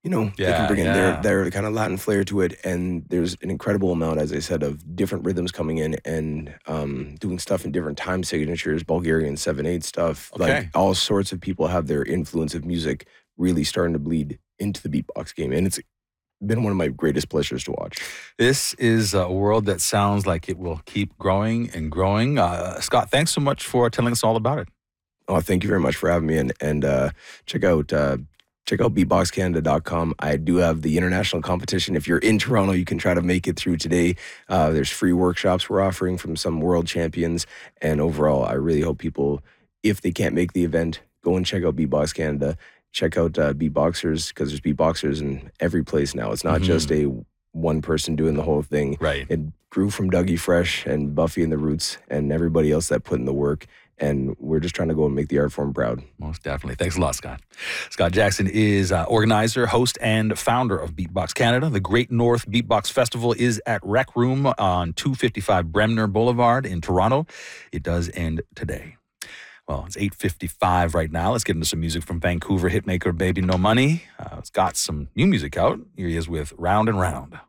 They can bring in Yeah. their kind of Latin flair to it, and there's an incredible amount, as I said, of different rhythms coming in and doing stuff in different time signatures, Bulgarian 7/8 stuff. Like Okay. all sorts of people have their influence of music really starting to bleed into the beatbox game, and it's been one of my greatest pleasures to watch. This is a world that sounds like it will keep growing and growing. Scott, thanks so much for telling us all about it. Oh, thank you very much for having me, and check out beatboxcanada.com. I do have the international competition. If you're in Toronto, you can try to make it through today. There's free workshops we're offering from some world champions, and overall, I really hope people, if they can't make the event, go and check out Beatbox Canada. Check out beatboxers, because there's beatboxers in every place now. It's not just a one person doing the whole thing. Right. It grew from Dougie Fresh and Buffy and the Roots and everybody else that put in the work. And we're just trying to go and make the art form proud. Most definitely. Thanks a lot, Scott. Scott Jackson is organizer, host, and founder of Beatbox Canada. The Great North Beatbox Festival is at Rec Room on 255 Bremner Boulevard in Toronto. It does end today. Well, it's 8:55 right now. Let's get into some music from Vancouver hitmaker Baby No Money. It's got some new music out. Here he is with Round and Round.